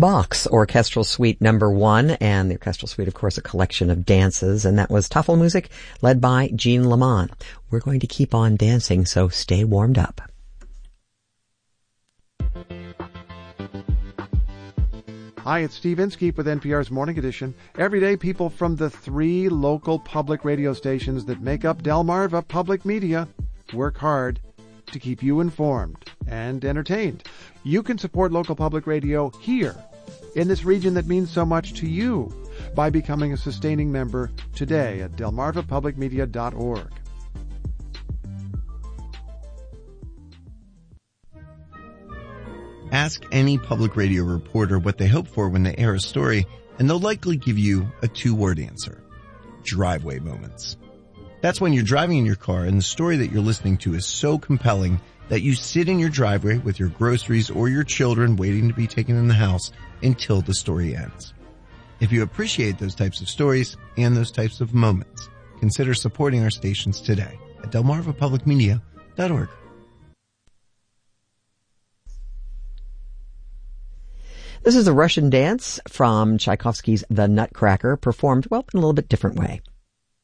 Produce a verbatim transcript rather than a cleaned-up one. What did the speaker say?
Bach's Orchestral Suite number one, and the Orchestral Suite, of course, a collection of dances, and that was Tafelmusik, led by Jean Lamont. We're going to keep on dancing, so stay warmed up. Hi, it's Steve Inskeep with N P R's Morning Edition. Every day, people from the three local public radio stations that make up Delmarva Public Media work hard to keep you informed and entertained. You can support local public radio here in this region that means so much to you by becoming a sustaining member today at delmarva public media dot org. Ask any public radio reporter what they hope for when they air a story, and they'll likely give you a two-word answer: driveway moments. That's when you're driving in your car and the story that you're listening to is so compelling that you sit in your driveway with your groceries or your children waiting to be taken in the house until the story ends. If you appreciate those types of stories and those types of moments, consider supporting our stations today at delmarva public media dot org. This is a Russian dance from Tchaikovsky's The Nutcracker, performed, well, in a little bit different way.